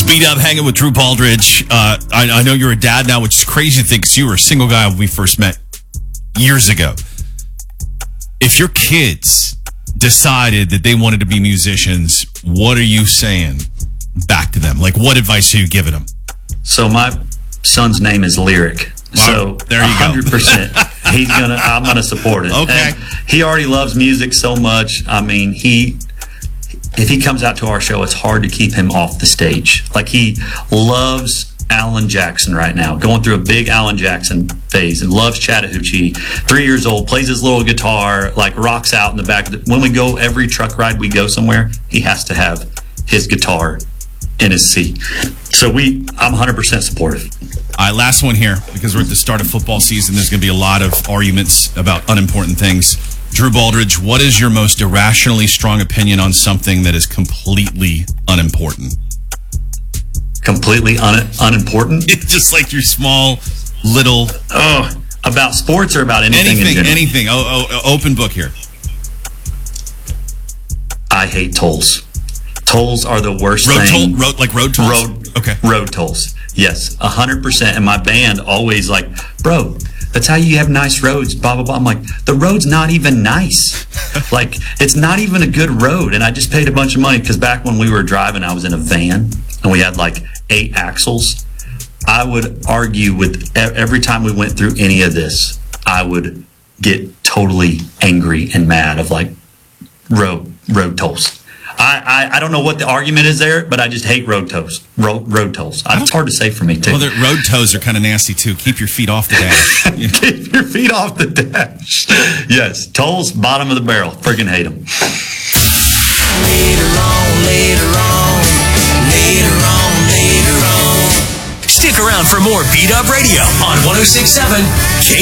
Beat Up, hanging with Drew Baldridge. I know you're a dad now, which is crazy to think, because you were a single guy when we first met years ago. If your kids decided that they wanted to be musicians, what are you saying back to them? Like, what advice are you giving them? So my son's name is Lyric. Wow, So there you 100%. Go. I'm gonna support it. Okay. And he already loves music so much. I mean, if he comes out to our show, it's hard to keep him off the stage. Like, he loves Alan Jackson right now, going through a big Alan Jackson phase, and loves Chattahoochee. 3 years old, plays his little guitar, like rocks out in the back. When we go, every truck ride we go somewhere, he has to have his guitar in his seat. So I'm 100% supportive. All right, last one here, because we're at the start of football season. There's going to be a lot of arguments about unimportant things. Drew Baldridge, what is your most irrationally strong opinion on something that is completely unimportant? Completely unimportant? Just like your small, little... about sports or about anything in general? Anything. Open book here. I hate tolls. Tolls are the worst thing. Road tolls? Road tolls. Yes, 100%. And my band always like, bro, that's how you have nice roads, blah, blah, blah. I'm like, the road's not even nice. Like, it's not even a good road. And I just paid a bunch of money, because back when we were driving, I was in a van and we had like 8 axles. I would argue with every time we went through any of this, I would get totally angry and mad of like road tolls. I don't know what the argument is there, but I just hate road tolls. Road tolls. It's hard to say for me, too. Well, road tows are kind of nasty, too. Keep your feet off the dash. Keep your feet off the dash. Yes. Tolls, bottom of the barrel. Freaking hate them. Later on. Stick around for more Beat Up Radio on 106.7